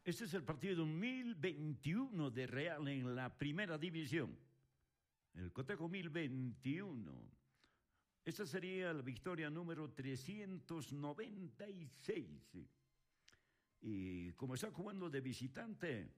Este es el partido 1021 de Real en la primera división. El cotejo 1021. Esta sería la victoria número 396. ¿Sí? Y como está jugando de visitante,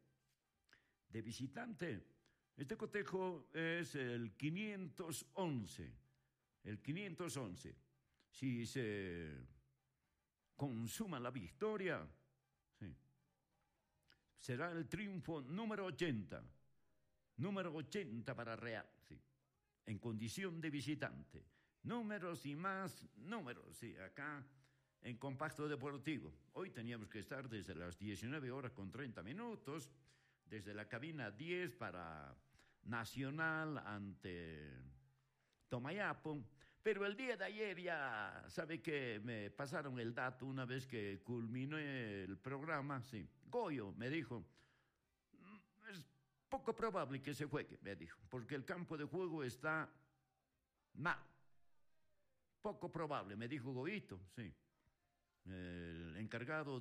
este cotejo es el 511. El 511. Si se consuma la victoria, sí, será el triunfo número 80. Número 80 para Real, sí, en condición de visitante. Números y más números, sí, acá en Compacto Deportivo. Hoy teníamos que estar desde las 19:30, desde la cabina 10 para Nacional ante Tomayapo. Pero el día de ayer ya, sabe que me pasaron el dato una vez que culminé el programa, sí. Goyo me dijo, es poco probable que se juegue, me dijo, porque el campo de juego está mal. Poco probable, me dijo Goyito, sí. El encargado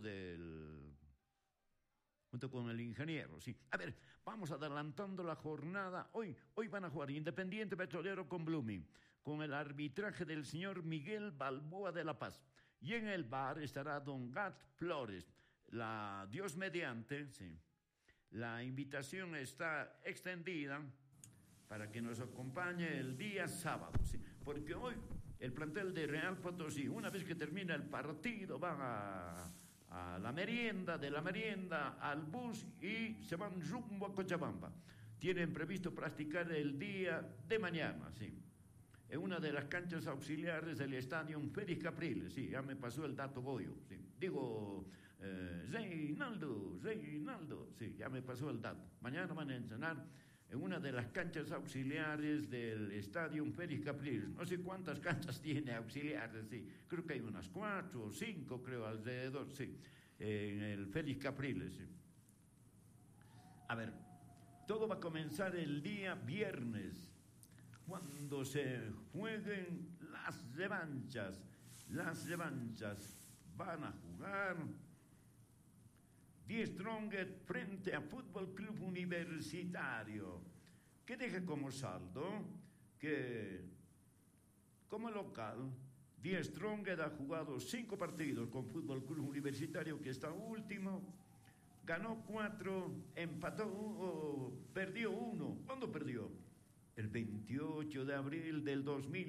junto con el ingeniero, sí. A ver, vamos adelantando la jornada. Hoy van a jugar Independiente Petrolero con Blooming, con el arbitraje del señor Miguel Balboa de La Paz. Y en el bar estará don Gat Flores. Dios mediante, sí. La invitación está extendida para que nos acompañe el día sábado, sí. Porque hoy el plantel de Real Potosí, una vez que termina el partido, van a la merienda, de la merienda al bus y se van rumbo a Cochabamba. Tienen previsto practicar el día de mañana, sí, en una de las canchas auxiliares del estadio Félix Capriles, sí, ya me pasó el dato Goyo, sí. Digo, Reinaldo, sí, ya me pasó el dato. Mañana van a entrenar en una de las canchas auxiliares del estadio Félix Capriles. No sé cuántas canchas tiene auxiliares, sí. Creo que hay unas 4 o 5, creo, alrededor, sí, en el Félix Capriles, sí. A ver, todo va a comenzar el día viernes, cuando se jueguen las revanchas. Las revanchas van a jugar Die Strongest frente a Fútbol Club Universitario, que deja como saldo que, como local, Die Strongest ha jugado 5 partidos con Fútbol Club Universitario, que está último, ganó 4, empató, perdió 1. ¿Cuándo perdió? El 28 de abril del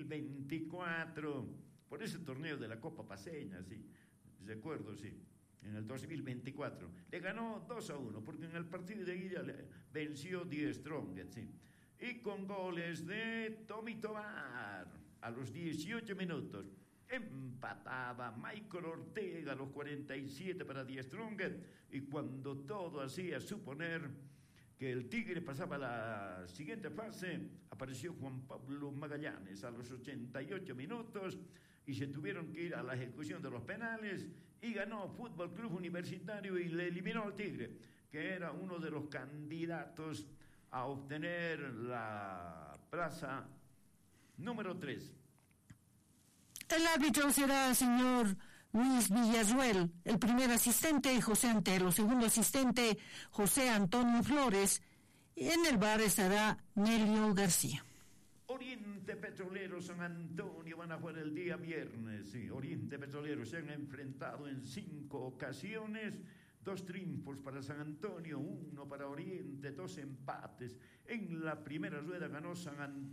2024, por ese torneo de la Copa Paceña, sí, recuerdo, sí. En el 2024 le ganó 2-1, porque en el partido de ida venció Die Strongest, sí. Y con goles de Tommy Tobar a los 18 minutos. Empataba Michael Ortega a los 47 para Die Strongest, y cuando todo hacía suponer que el Tigre pasaba a la siguiente fase, apareció Juan Pablo Magallanes a los 88 minutos y se tuvieron que ir a la ejecución de los penales, y ganó Fútbol Club Universitario y le eliminó al Tigre, que era uno de los candidatos a obtener la plaza número 3. El árbitro será el señor Luis Villarruel, el primer asistente José Antero, segundo asistente José Antonio Flores, y en el bar estará Nelio García. Oriente Petrolero, San Antonio van a jugar el día viernes, sí. Oriente Petrolero se han enfrentado en 5 ocasiones, 2 triunfos para San Antonio, 1 para Oriente, 2 empates. En la primera rueda ganó San Antonio